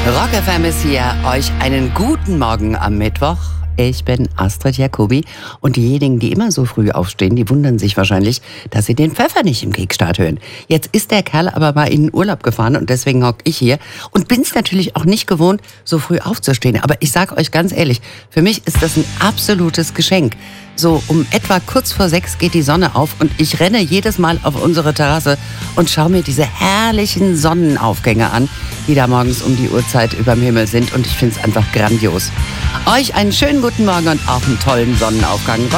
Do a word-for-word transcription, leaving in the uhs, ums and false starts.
Rock F M ist hier. Euch einen guten Morgen am Mittwoch. Ich bin Astrid Jacobi und diejenigen, die immer so früh aufstehen, die wundern sich wahrscheinlich, dass sie den Pfeffer nicht im Kickstart hören. Jetzt ist der Kerl aber mal in den Urlaub gefahren und deswegen hock ich hier und bin es natürlich auch nicht gewohnt, so früh aufzustehen. Aber ich sage euch ganz ehrlich, für mich ist das ein absolutes Geschenk. So um etwa kurz vor sechs geht die Sonne auf und ich renne jedes Mal auf unsere Terrasse und schaue mir diese herrlichen Sonnenaufgänge an, die da morgens um die Uhrzeit überm Himmel sind und ich finde es einfach grandios. Euch einen schönen guten Morgen und auch einen tollen Sonnenaufgang.